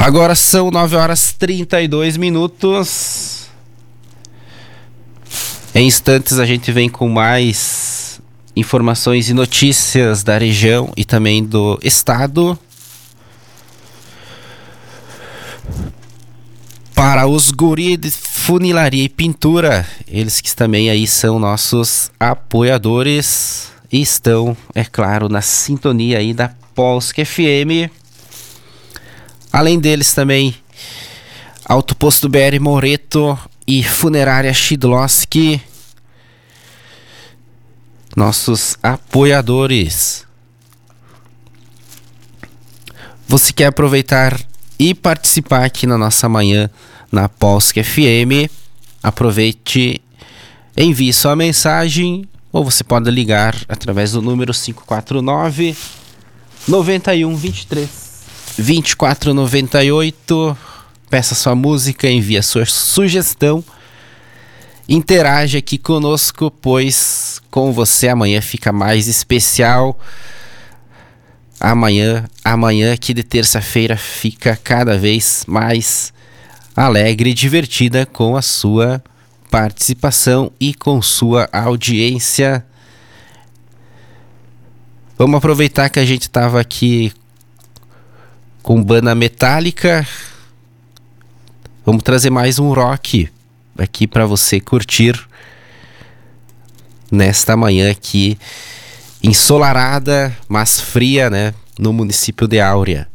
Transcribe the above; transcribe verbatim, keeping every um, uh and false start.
Agora são nove horas e trinta e dois minutos. Em instantes a gente vem com mais informações e notícias da região e também do estado. Para os guri de funilaria e pintura, eles que também aí são nossos apoiadores e estão, é claro, na sintonia aí da Polsk F M. Além deles também, Auto Posto B R Moreto e Funerária Shidlowski, nossos apoiadores. Você quer aproveitar e participar aqui na nossa manhã na Polsk F M? Aproveite, envie sua mensagem ou você pode ligar através do número cinco quatro nove, nove um dois três, dois quatro nove oito. Peça sua música, envie a sua sugestão, interaja aqui conosco, pois com você amanhã fica mais especial. Amanhã, amanhã aqui de terça-feira fica cada vez mais alegre e divertida com a sua participação e com sua audiência. Vamos aproveitar que a gente estava aqui com banda metálica. Vamos trazer mais um rock aqui para você curtir nesta manhã aqui ensolarada, mas fria, né, no município de Áurea.